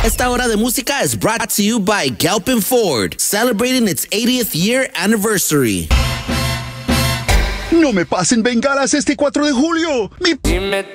Esta hora de música is brought to you by Galpin Ford, celebrating its 80th year anniversary. No me pasen bengalas este 4 de julio. Dime